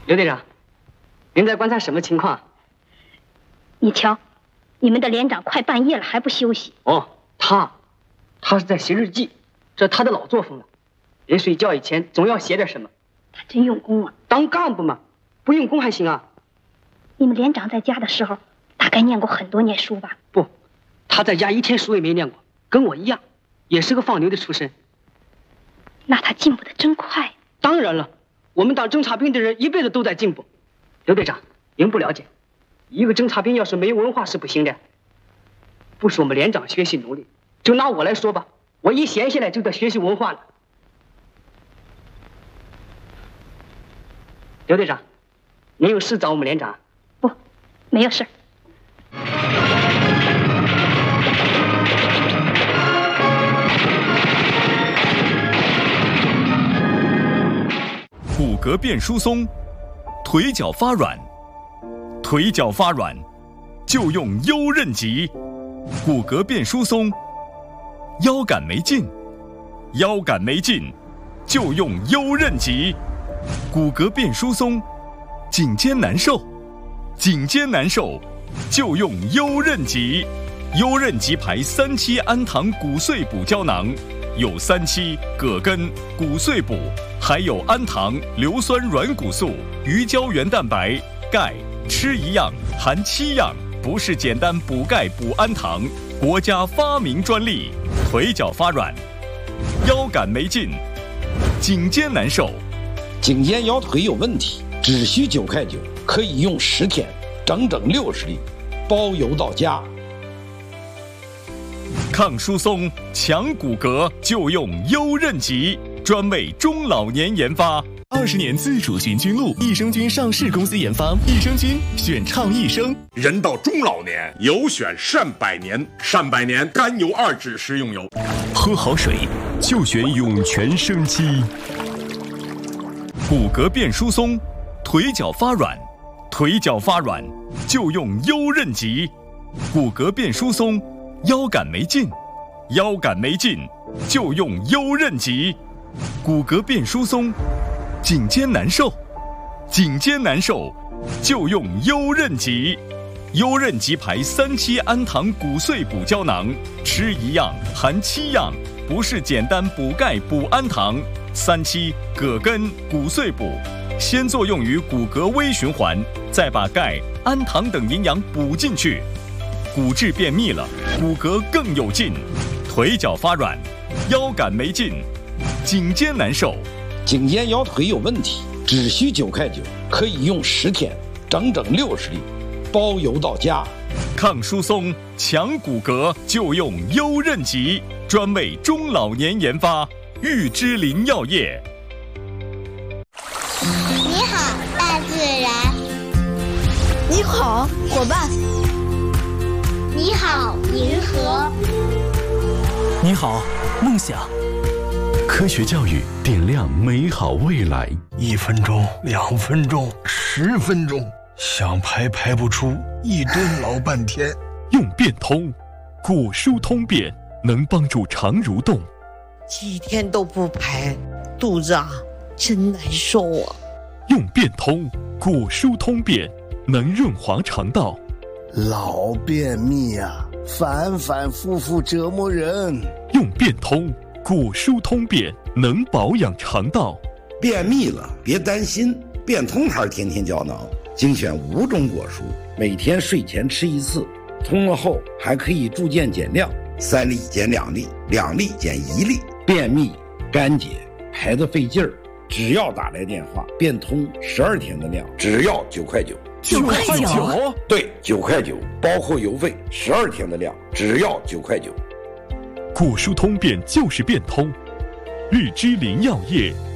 刘队长，您在观察什么情况？ 你瞧，你们的连长快半夜了还不休息。 哦，他是在写日记，这他的老作风了。临睡觉以前总要写点什么。 他真用功啊！ 当干部嘛，不用功还行啊。 你们连长在家的时候，大概念过很多年书吧？ 不，他在家一天书也没念过，跟我一样，也是个放牛的出身。 那他进步的真快。 当然了，我们当侦察兵的人一辈子都在进步。刘队长，您不了解，一个侦察兵要是没文化是不行的。不是我们连长学习努力，就拿我来说吧，我一闲下来就得学习文化了。刘队长，您有事找我们连长？ 不，没有事。 骨骼变疏松，腿脚发软，腿脚发软就用优韧极。骨骼变疏松，腰杆没劲，腰杆没劲就用优韧极。骨骼变疏松，颈肩难受，颈肩难受就用优韧极。优韧极牌3期氨糖骨碎补胶囊，有3期、葛根、骨碎补，还有氨糖、硫酸软骨素、鱼胶原蛋白、钙，吃一样含7样，不是简单补钙补氨糖，国家发明专利。腿脚发软，腰杆没劲，颈肩难受。 颈肩腰腿有问题，只需9块9，可以用10天，整整60粒，包邮到家。 抗疏松、强骨骼就用优韧极，专为中老年研发。 20年自主循菌露，益生菌上市公司研发，益生菌选畅益生。 人到中老年，有选善百年，善百年甘油2酯食用油。 喝好水就选涌泉生机。 骨骼变疏松，腿脚发软，腿脚发软就用优韧极。骨骼变疏松，腰杆没劲，腰杆没劲就用优韧极。骨骼变疏松，颈肩难受，颈肩难受就用优韧极。优韧极牌3期氨糖骨碎补胶囊，吃一样含7样，不是简单补钙补氨糖。3期、葛根、骨碎补，先作用于骨骼微循环，再把钙、氨糖等营养补进去。骨质便秘了，骨骼更有劲。腿脚发软，腰杆没劲，颈肩难受。 颈肩腰腿有问题，只需9块9，可以用10天，整整60粒，包邮到家。 抗疏松、强骨骼就用优韧极，专为中老年研发。玉芝林药业。 你好，大自然。 你好，伙伴。 你好，银河。 你好，梦想。科学教育点亮美好未来。 1分钟、2分钟、10分钟，想排不出，1吨老半天。 用变通，骨疏通便，能帮助肠蠕动。 几天都不排，肚子真难受啊。 用变通，骨疏通便，能润滑肠道。 老便秘啊，反复折磨人。 用变通，骨疏通便，能保养肠道。 便秘了别担心，变通牌天天胶囊精选5种果蔬，每天睡前吃1次，通了后还可以逐渐减量，3粒减2粒，2粒减1粒。便秘、干结、排得费劲儿，只要打来电话，变通12天的量，只要9块9。 9块9？ 对，9块9，包括邮费，12天的量，只要9块9。 骨疏通便就是变通。玉芝林药业